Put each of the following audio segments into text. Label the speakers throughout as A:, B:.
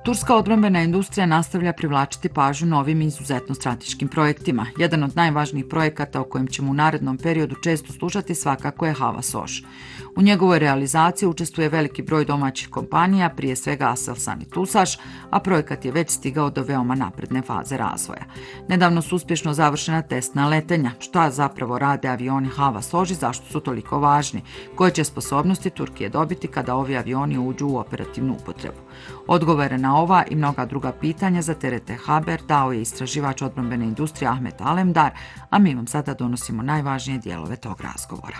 A: Turska odbrambena industrija nastavlja privlačiti pažnju novim i izuzetno strateškim projektima. Jedan od najvažnijih projekata o kojem ćemo u narednom periodu često slušati svakako je Hava Soš. U njegovoj realizaciji učestvuje veliki broj domaćih kompanija, prije svega Aselsan i Tusaš, a projekat je već stigao do veoma napredne faze razvoja. Nedavno su uspješno završena testna letenja. Šta zapravo rade avioni Hava Soš i zašto su toliko važni? Koje će sposobnosti Turkije dobiti kada ovi avioni uđu u operativnu upotrebu? Odgovore na ova i mnoga druga pitanja za TRT Haber dao je istraživač odbrambene industrije Ahmet Alemdar, a mi vam sada donosimo najvažnije dijelove tog razgovora.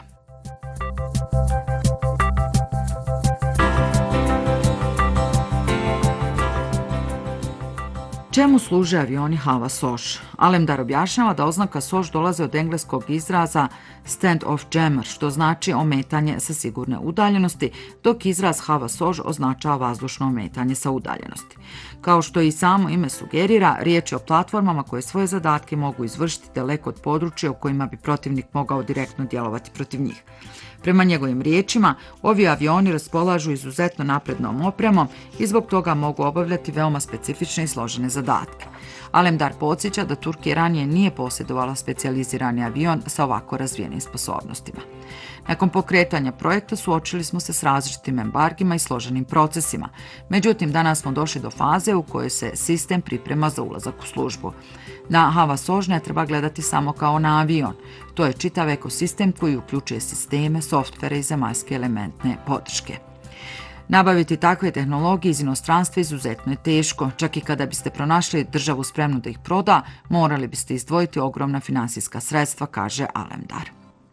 A: Čemu služe avioni Hava Soš? Alemdar objašnjava da oznaka Soš dolazi od engleskog izraza stand off jammer, što znači ometanje sa sigurne udaljenosti, dok izraz Hava Soš označava vazdušno ometanje sa udaljenosti. Kao što i samo ime sugerira, riječ je o platformama koje svoje zadatke mogu izvršiti daleko od područja u kojima bi protivnik mogao direktno djelovati protiv njih. Prema njegovim riječima, ovi avioni raspolažu izuzetno naprednom opremom i zbog toga mogu obavljati veoma specifične i složene zadatke. Alemdar podsjeća da Turkija ranije nije posjedovala specijalizirani avion sa ovako razvijenim sposobnostima. Nakon pokretanja projekta suočili smo se s različitim embargima i složenim procesima. Međutim, danas smo došli do faze u kojoj se sistem priprema za ulazak u službu. Na Hava Soš ne treba gledati samo kao na avion. To je čitav ekosistem koji uključuje sisteme, softvere i zemaljske elementne podrške. Nabaviti takve tehnologije iz inostranstva izuzetno je teško. Čak i kada biste pronašli državu spremnu da ih proda, morali biste izdvojiti ogromna finansijska sredstva, kaže Alemdar.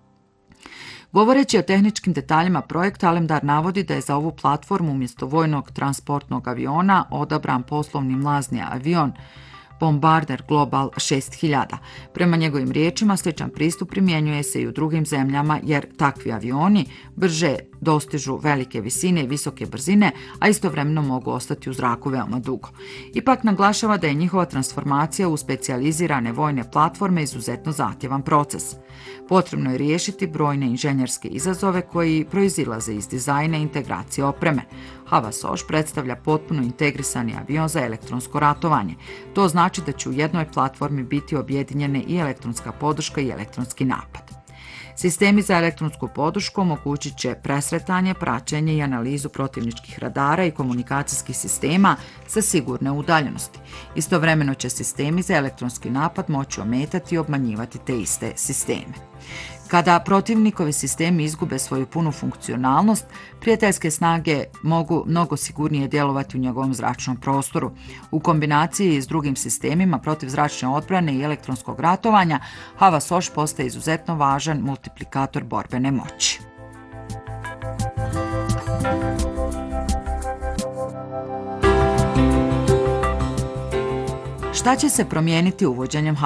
A: Govoreći o tehničkim detaljima projekta, Alemdar navodi da je za ovu platformu umjesto vojnog transportnog aviona odabran poslovni mlazni avion Bombarder Global 6000. Prema njegovim riječima, sličan pristup primjenjuje se i u drugim zemljama jer takvi avioni brže dostižu velike visine i visoke brzine, a istovremeno mogu ostati u zraku veoma dugo. Ipak naglašava da je njihova transformacija u specijalizirane vojne platforme izuzetno zahtjevan proces. Potrebno je riješiti brojne inženjerske izazove koji proizilaze iz dizajna i integracije opreme. Hava Soš predstavlja potpuno integrisani avion za elektronsko ratovanje. To znači da će u jednoj platformi biti objedinjene i elektronska podrška i elektronski napad. Sistemi za elektronsku podršku omogućit će presretanje, praćenje i analizu protivničkih radara i komunikacijskih sistema sa sigurne udaljenosti. Istovremeno će sistemi za elektronski napad moći ometati i obmanjivati te iste sisteme. Kada protivnikovi sistemi izgube svoju punu funkcionalnost, prijateljske snage mogu mnogo sigurnije djelovati u njegovom zračnom prostoru. U kombinaciji s drugim sistemima protivzračne odbrane i elektronskog ratovanja, Hava Soš postaje izuzetno važan multiplikator borbene moći. Šta će se promijeniti uvođenjem